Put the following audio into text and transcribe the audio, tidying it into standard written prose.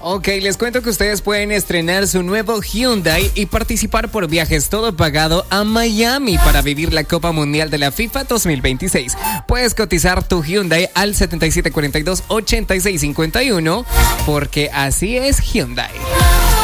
Ok, les cuento que ustedes pueden estrenar su nuevo Hyundai y participar por viajes todo pagado a Miami para vivir la Copa Mundial de la FIFA 2026. Puedes cotizar tu Hyundai al 7742-8651 porque así es Hyundai.